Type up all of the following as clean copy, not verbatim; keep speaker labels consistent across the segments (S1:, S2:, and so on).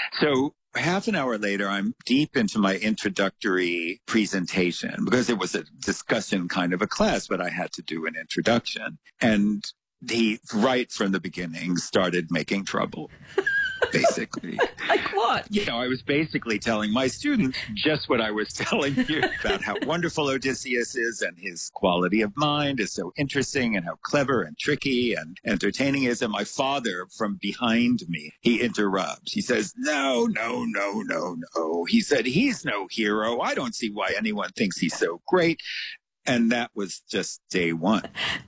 S1: So half an hour later, I'm deep into my introductory presentation because it was a discussion kind of a class, but I had to do an introduction. And he, right from the beginning, started making trouble. Basically.
S2: Like what?
S1: I was basically telling my students just what I was telling you about how wonderful Odysseus is and his quality of mind is so interesting and how clever and tricky and entertaining he is. And my father, from behind me, he interrupts. He says, no. He said, he's no hero. I don't see why anyone thinks he's so great. And that was just day one.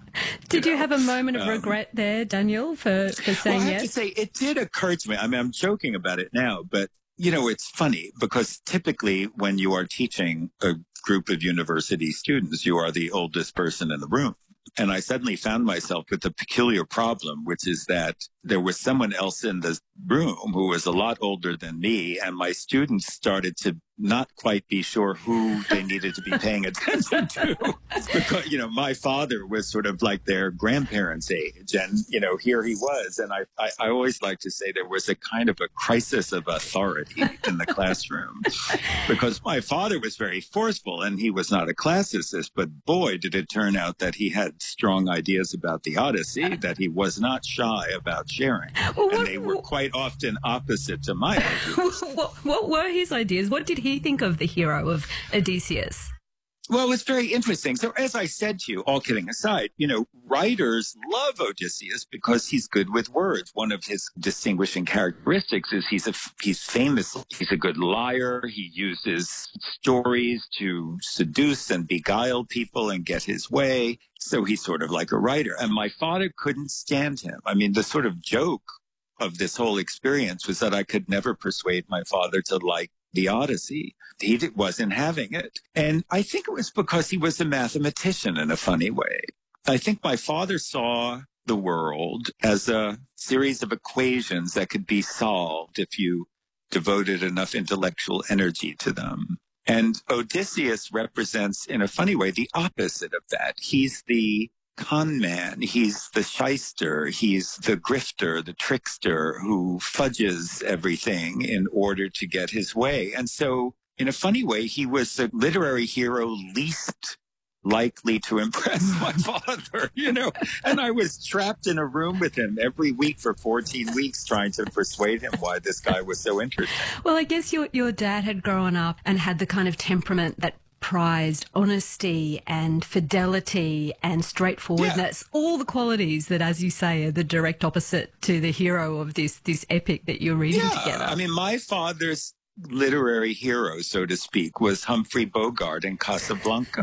S2: Did you have a moment of regret there, Daniel, for saying yes?
S1: I have to say, it did occur to me. I mean, I'm joking about it now, but, it's funny because typically when you are teaching a group of university students, you are the oldest person in the room. And I suddenly found myself with a peculiar problem, which is that there was someone else in the room who was a lot older than me, and my students started to not quite be sure who they needed to be paying attention to. Because, my father was sort of like their grandparents' age, and, here he was. And I always like to say there was a kind of a crisis of authority in the classroom, because my father was very forceful, and he was not a classicist, but boy, did it turn out that he had strong ideas about the Odyssey, that he was not shy about sharing. And they were quite often opposite to my ideas.
S2: What were his ideas? What did he think of the hero of Odysseus?
S1: Well, it's very interesting. So as I said to you, all kidding aside, writers love Odysseus because he's good with words. One of his distinguishing characteristics is he's famous. He's a good liar. He uses stories to seduce and beguile people and get his way. So he's sort of like a writer. And my father couldn't stand him. I mean, the sort of joke of this whole experience was that I could never persuade my father to like the Odyssey. He wasn't having it. And I think it was because he was a mathematician in a funny way. I think my father saw the world as a series of equations that could be solved if you devoted enough intellectual energy to them. And Odysseus represents, in a funny way, the opposite of that. He's the con man. He's the shyster. He's the grifter, the trickster who fudges everything in order to get his way. And so, in a funny way, he was the literary hero least likely to impress my father, and I was trapped in a room with him every week for 14 weeks trying to persuade him why this guy was so interesting.
S2: Well, I guess your dad had grown up and had the kind of temperament that prized honesty and fidelity and straightforwardness, all the qualities that, as you say, are the direct opposite to the hero of this epic that you're reading together.
S1: I mean, my father's literary hero, so to speak, was Humphrey Bogart in Casablanca.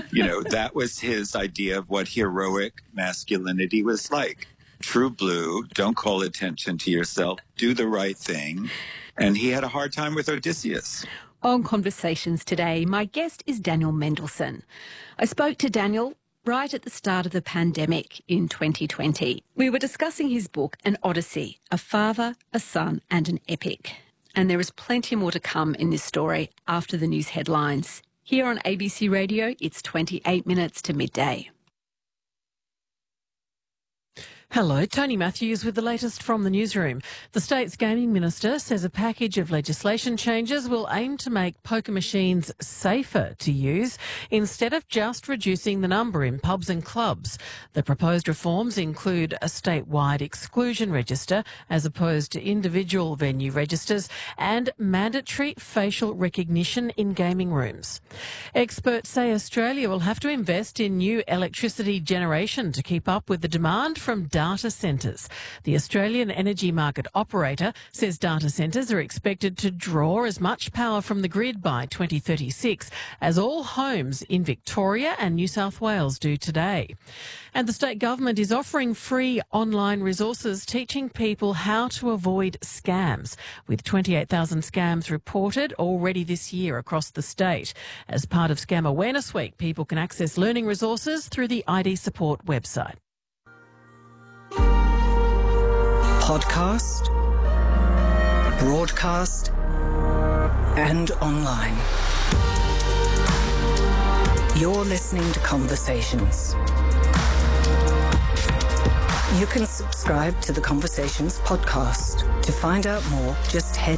S1: That was his idea of what heroic masculinity was like. True blue, don't call attention to yourself, do the right thing. And he had a hard time with Odysseus.
S2: On Conversations today, my guest is Daniel Mendelsohn. I spoke to Daniel right at the start of the pandemic in 2020. We were discussing his book, An Odyssey, a father, a son and an epic. And there is plenty more to come in this story after the news headlines. Here on ABC Radio, it's 28 minutes to midday.
S3: Hello, Tony Matthews with the latest from the newsroom. The state's gaming minister says a package of legislation changes will aim to make poker machines safer to use instead of just reducing the number in pubs and clubs. The proposed reforms include a statewide exclusion register as opposed to individual venue registers and mandatory facial recognition in gaming rooms. Experts say Australia will have to invest in new electricity generation to keep up with the demand from data centres. The Australian Energy Market Operator says data centres are expected to draw as much power from the grid by 2036 as all homes in Victoria and New South Wales do today. And the state government is offering free online resources teaching people how to avoid scams, with 28,000 scams reported already this year across the state. As part of Scam Awareness Week, people can access learning resources through the ID Support website.
S4: Podcast, broadcast, and online. You're listening to Conversations. You can subscribe to the Conversations podcast. To find out more, just head